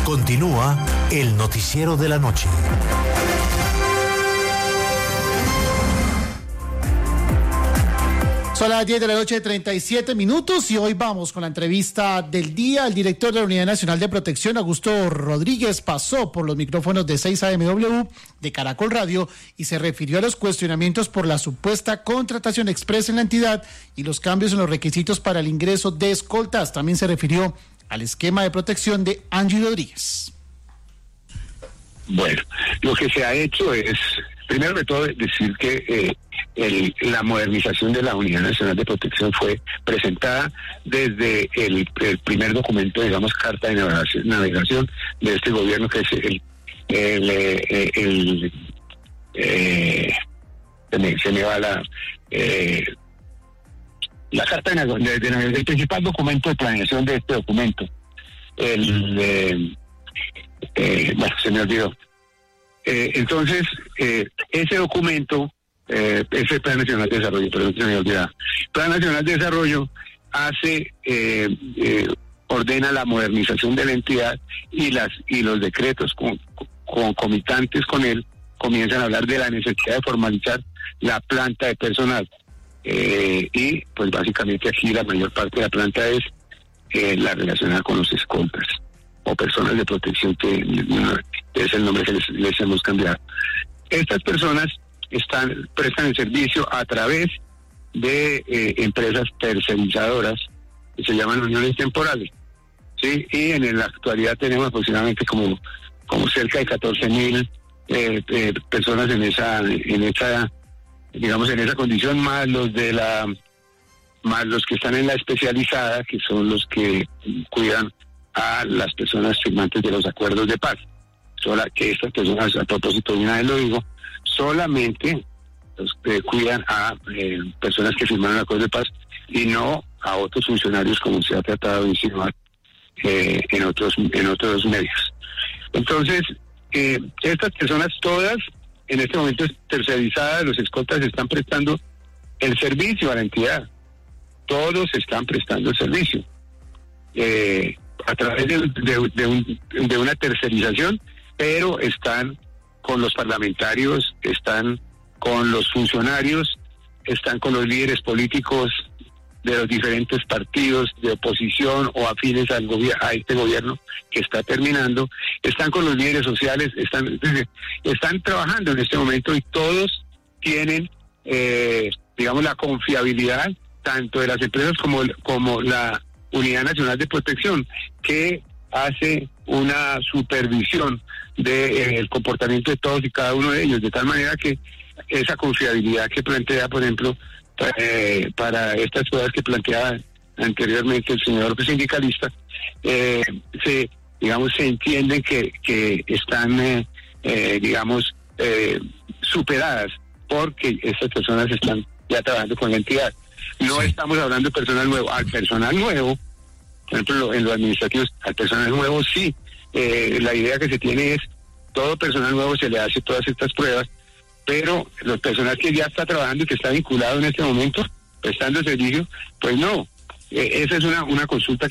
Continúa el noticiero de la noche. Son las 10 de la noche, 37 minutos, y hoy vamos con la entrevista del día. El director de la Unidad Nacional de Protección, Augusto Rodríguez, pasó por los micrófonos de 6 AMW de Caracol Radio y se refirió a los cuestionamientos por la supuesta contratación expresa en la entidad y los cambios en los requisitos para el ingreso de escoltas. También se refirió al esquema de protección de Angie Rodríguez. Bueno, lo que se ha hecho es, primero de todo, decir que la modernización de la Unidad Nacional de Protección fue presentada desde el primer documento, digamos, carta de navegación de este gobierno, que es se me va la carta de navegación, el principal documento de planeación de este documento. Bueno, se me olvidó. Entonces, ese documento, ese Plan Nacional de Desarrollo, perdón, se me olvidó. Plan Nacional de Desarrollo ordena la modernización de la entidad y los decretos concomitantes con él comienzan a hablar de la necesidad de formalizar la planta de personal. Y pues básicamente aquí la mayor parte de la planta es la relacionada con los escoltas o personas de protección, que es el nombre que les hemos cambiado. Estas personas prestan el servicio a través de empresas tercerizadoras que se llaman uniones temporales, ¿sí? Y en la actualidad tenemos aproximadamente como cerca de 14,000 personas en esa condición, más los que están en la especializada, que son los que cuidan a las personas firmantes de los acuerdos de paz. Que estas personas, a propósito de una vez lo digo, solamente los que cuidan a personas que firmaron acuerdos de paz y no a otros funcionarios, como se ha tratado de insinuar en otros medios. Entonces, estas personas todas, en este momento tercerizadas, los escoltas están prestando el servicio a la entidad. Todos están prestando el servicio. A través de una tercerización, pero están con los parlamentarios, están con los funcionarios, están con los líderes políticos de los diferentes partidos de oposición o afines a este gobierno que está terminando, están con los líderes sociales, están trabajando en este momento, y todos tienen, digamos, la confiabilidad tanto de las empresas como la Unidad Nacional de Protección, que hace una supervisión del comportamiento de todos y cada uno de ellos, de tal manera que esa confiabilidad que plantea, por ejemplo, para estas pruebas que planteaba anteriormente el señor sindicalista, se entienden que están, superadas, porque estas personas están ya trabajando con la entidad. No estamos hablando de personal nuevo. Al personal nuevo, por ejemplo, en los administrativos, al personal nuevo sí, la idea que se tiene es, todo personal nuevo se le hace todas estas pruebas, pero los personal que ya está trabajando y que está vinculado en este momento, prestando servicio, pues no. Esa es una consulta